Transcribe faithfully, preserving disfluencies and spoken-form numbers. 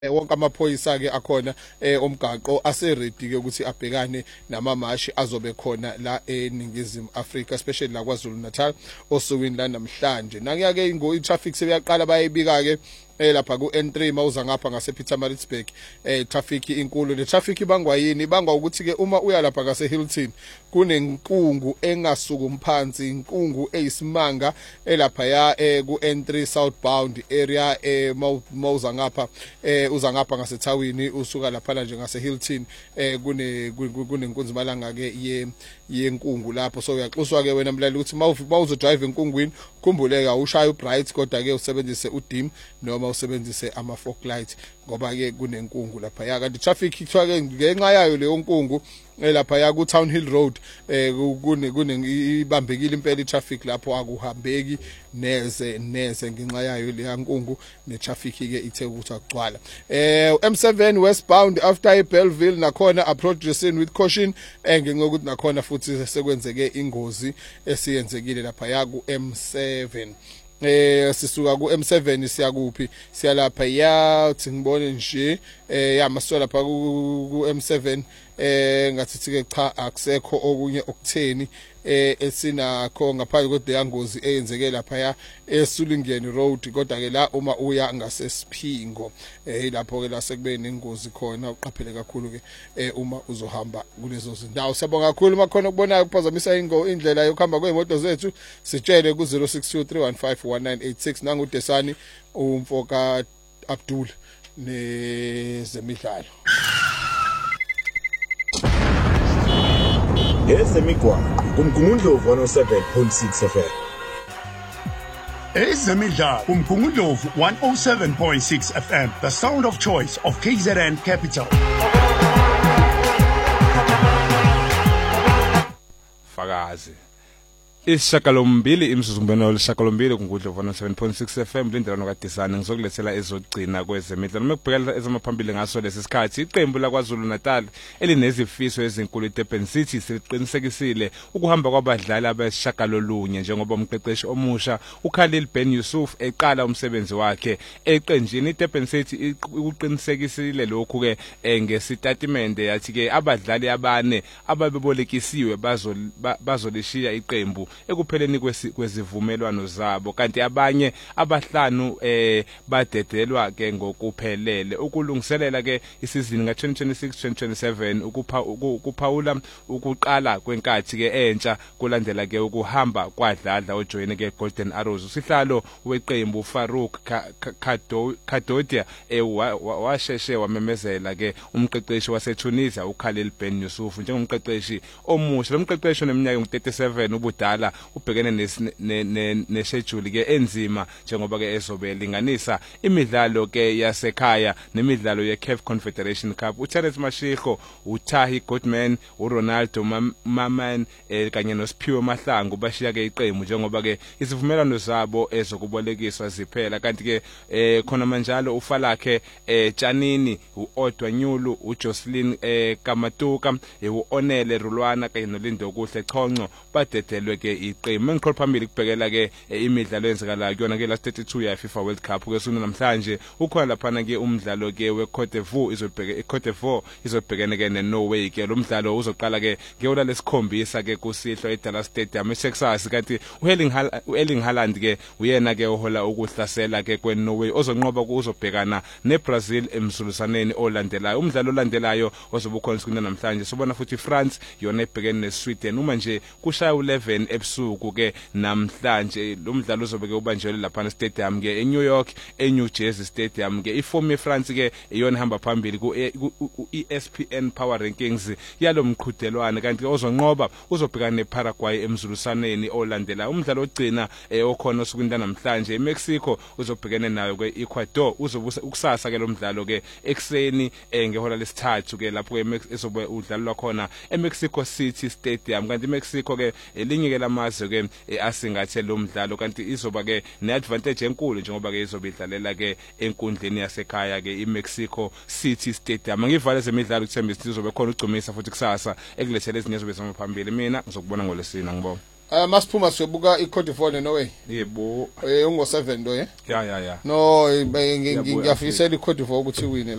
wonke amaphoyisa ke akhona omgaqo aseready ke ukuthi abhekane namamashi azobe khona la eningizimu Afrika, especially la KwaZulu Natal osukwini la namhlanje. Nakuya ke ngo i-traffic sebeyaqala bayibika ke lapha ku N three mawuza ngapha ngase Pietermaritzburg eh traffic inkulu. Le traffic ibangwa yini? Ibangwa ukuthi ke uma uya lapha ngase Hilton kunenkungu engasuku phansi, inkungu eyisimanga elapha ya eh ku N three southbound area eh mawuza ngapha eh uza ngapha ngase Thawini usuka lapha nje ngase Hilton eh kune kunenkunzi malanga ke ye yenkungu lapho. So uyaxuswa ke wena mlaleli ukuthi mawuzo drive enkungwini khumbuleka ushaya ubright kodwa ke usebenzise udim noma usebenzise ama fog light ngoba ke kunenkungu lapha ya. Kanti traffic kuthiwa ke ngenxa yayo leyo nkungu lapha ya ku Town Hill Road eh kune kune ibambekile impela itraffic lapho akuhambeki neze neze ngenxa yayo le yankungu ne traffic ke ithe ukuthi agcwala. Eh M seven westbound after iBellville nakhona approach Jason with caution engenxa ukuthi nakhona futhi sekwenzeke ingozi esiyenzekile lapha ya ku M seven. Eh sisuka ku M seven siya kuphi? Siya lapha ya uthi ngibone nje eh yamasola lapha ku M seven eh ngathi ke cha akusekho okunye okutheni eh esinakho ngaphandle kodwa yangozi eyenzeke lapha ya eSulingeni Road, kodwa ke la uma uya ngasesiphingo eh lapho ke la sekube nengozi khona. Uqaphele kakhulu ke eh uma uzohamba kulezo zindawo. Siyabonga kakhulu makhona ukubonayo kuphazamisa ingo indlela yokuhamba kweemoto zethu. Sitshele ku zero six two three one five one nine eight six nangu Desani umfoka Abdul nezemidlalo. Ezemigwaqo kumgungundlovu one oh seven point six F M. Ezemidlalo kumgungundlovu one oh seven point six F M, the sound of choice of K Z N Capital. Fakazi isishakalombili imsuzumbeno leshakalombili kungudlo one oh seven point six F M lindelano kaDesani ngizokulethela ezogcina kwezemidlalo. Mekubhekela ezamaphambili ngaso lesi sikhathi iqembu la KwaZulu Natal elinezifiso ezinkulu iDurban City seliqinisekisile ukuhamba kwabadlali abesishakalolunye njengoba umqeqeshi omusha uKhalil Ben Yusuf eqala umsebenzi wakhe eqenjini. iDurban City uqinisekisile lokhu ke ngesitatimende yathi ke abadlali abane ababebolekisiwe bazolishiya iqembu ekupheleni kwezivumelwano zabo, kanti abanye abahlanu eh badedelwa ke ngokuphelele ukulungiselela ke isizini ka twenty twenty-six twenty twenty-seven ukuphawula ukuqala kwenkathi ke entsha kulandela ke ukuhamba kwadladla ojoyene ke Golden Arrows. Usihlalo weqembu Farouk Kadodia washeshe wamemezela ke umqeqeshi waseTunisia uKhalil Ben Yusuf njengomqeqeshi omusha. Lo mqeqeshi oneminyaka ngu-thirty-seven ubudala ubhekene neschedule ke enzima njengoba ke ezobe linganisa imidlalo ke yasekhaya nemidlalo ye C A F Confederation Cup. uTerence Mashiko, uTahi Goodman, uRonaldo Maman kanye noSphiwe Mahlangu bashiya ke iqembu njengoba ke isivumelwano zabo ezokubolekiswa ziphela, kanti ke khona manjalo ufalakhe Janini, uOdwa Nyulu, uJocelyn Kamatuka, uOnele Rulwana kanye noLindo Kuhle Chonco badedelwe ke iqembu. Ngiqhopha phambili kubhekela ke imidlalo eyenzekalayo kuyona ke last thirty-two ya FIFA World Cup ke sona namhlanje ukhona lapha ke umdlalo ke weCote d'Ivoire izobheka eCote d'Ivoire izobhekene ke neNorway. Ke lo mdlalo uzoqala ke ngehora lesikhombisa ke kusihlo eDallas Stadium eTexas, kanti uErling Haaland ke uyena ke ohola ukuhlasela ke kweNorway ozonqoba ukuzobhekana neBrazil emsulusaneni olandelayo. Umdlalo olandelayo ozobukhona sikunye namhlanje sobona futhi France yona ebhekene neSweden uma nje kushaya eleven ebusuku ke namhlanje. Lo mdlalo uzobe ke ubanjelwe lapha eStadium ke eNew York eNew Jersey Stadium. Ke iform yeFrance ke iyona hamba phambili ku E S P N Power Rankings yalo mqhudelwano, kanti ozonqoba uzobhekana neParaguay emzulusaneni olandela. Umdlalo ogcina okhona osukwini namhlanje eMexico uzobhekene nayo kweEcuador. uzobusa ukusasa ke lo mdlalo ke ekseni ngehora lesithathu ke lapho ke ezobe udlalwa khona eMexico City Stadium, kanti iMexico ke elinye ke lamazwe ke asingathe lo mdlalo, kanti izoba ke neadvantage enkulu njengoba ke izobe idlalela ke enkundleni yasekhaya ke iMexico City Stadium. Ngivale zemidlalo kuthembisa izobe khona ugcumisa futhi kusasa ekulethele ezinye zobe zamaphambili. Mina ngizokubona ngolesina ngibonga. Ah masiphuma siyobuka iCote d'Ivoire no way. Yebo. Eh ungo seven do eh. Ya ya ya. No ngiyafisela iCote d'Ivoire ukuthi wine